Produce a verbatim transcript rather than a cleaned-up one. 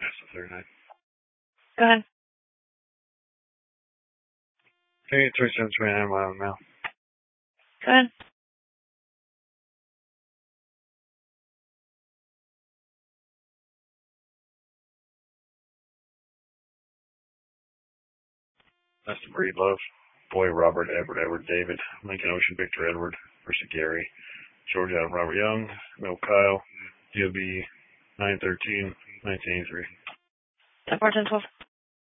That's the third night. Go ahead. Hey, twenty-seven twenty-nine mile now. Go ahead. That's the breed love. Boy, Robert, Edward, Edward, David, Lincoln Ocean, Victor, Edward, versus Gary. George Adam, Robert Young, Mel Kyle, D O B nine thirteen nineteen eighty-three. ten fourteen twelve.